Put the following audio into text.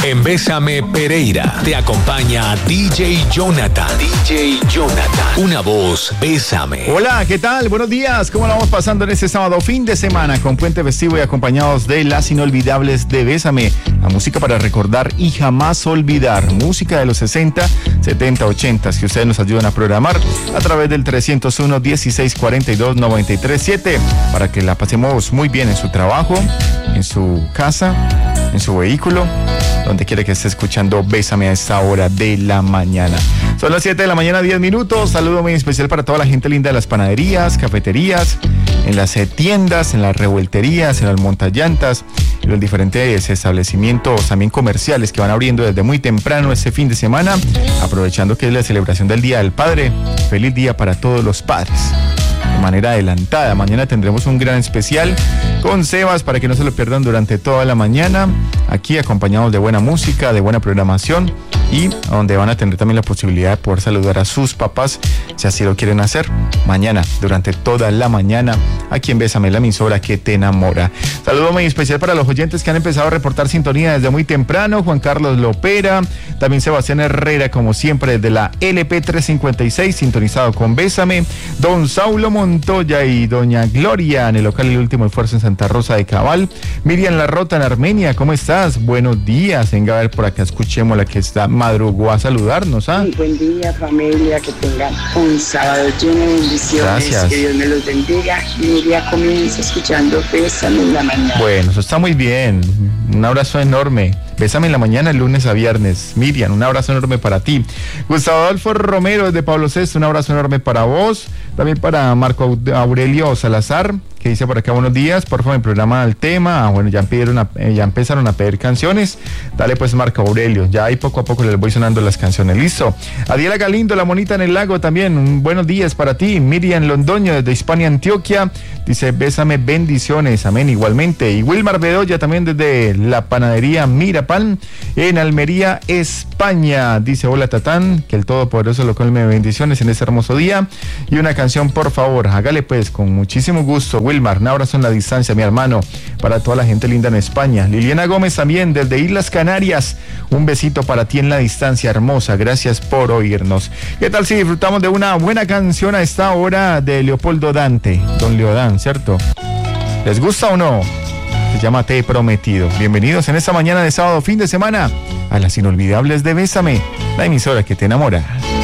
En Bésame Pereira te acompaña DJ Jonathan. DJ Jonathan. Una voz, Bésame. Hola, ¿qué tal? Buenos días. ¿Cómo lo vamos pasando en este sábado fin de semana con puente festivo y acompañados de las inolvidables de Bésame? La música para recordar y jamás olvidar. Música de los 60, 70, 80 que ustedes nos ayudan a programar a través del 301 16 42 93 7 para que la pasemos muy bien en su trabajo, en su casa, en su vehículo, donde quiere que esté escuchando Bésame a esta hora de la mañana. Son las 7 de la mañana, 10 minutos. Saludo muy especial para toda la gente linda de las panaderías, cafeterías, en las tiendas, en las revuelterías, en las montallantas, en los diferentes establecimientos también comerciales que van abriendo desde muy temprano este fin de semana, aprovechando que es la celebración del Día del Padre. Feliz día para todos los padres. De manera adelantada, mañana tendremos un gran especial con Sebas para que no se lo pierdan durante toda la mañana, aquí acompañados de buena música, de buena programación y donde van a tener también la posibilidad de poder saludar a sus papás si así lo quieren hacer mañana durante toda la mañana aquí en Bésame, la emisora que te enamora. Saludo muy especial para los oyentes que han empezado a reportar sintonía desde muy temprano. Juan Carlos Lopera, también Sebastián Herrera, como siempre desde la LP 356 sintonizado con Bésame, don Saulo Montoya y doña Gloria en el local El Último Esfuerzo en Santa Rosa de Cabal, Miriam Larrota en Armenia. ¿Cómo estás? Buenos días. Venga a ver por acá, escuchemos la que está madrugó a saludarnos. Sí, buen día, familia, que tengan un sábado lleno de bendiciones. Gracias. Que Dios me los bendiga y mi día comienza escuchando Bésame en la mañana. Bueno, eso está muy bien. Un abrazo enorme. Bésame en la mañana, lunes a viernes. Miriam, un abrazo enorme para ti. Gustavo Adolfo Romero desde Pablo VI, un abrazo enorme para vos. También para Marco Aurelio Salazar, que dice por acá, buenos días, por favor, me programa el tema. Bueno, ya empezaron a pedir canciones. Dale pues, Marco Aurelio, ya ahí poco a poco les voy sonando las canciones. Listo. Adiela Galindo, la monita en el lago también, un buenos días para ti. Miriam Londoño desde Hispania, Antioquia, dice, bésame, bendiciones, amén, igualmente. Y Wilmar Bedoya también desde la panadería Mirapan en Almería, España, dice, hola Tatán, que el Todopoderoso lo colme de bendiciones en este hermoso día. Y una canción, por favor, hágale pues, con muchísimo gusto. Wilmar, un abrazo en la distancia, mi hermano, para toda la gente linda en España. Liliana Gómez también desde Islas Canarias, un besito para ti en la distancia, hermosa, gracias por oírnos. ¿Qué tal si disfrutamos de una buena canción a esta hora de Leopoldo Dante, don Leodán, ¿cierto? ¿Les gusta o no? Se llama Te he prometido. Bienvenidos en esta mañana de sábado fin de semana a las inolvidables de Bésame, la emisora que te enamora.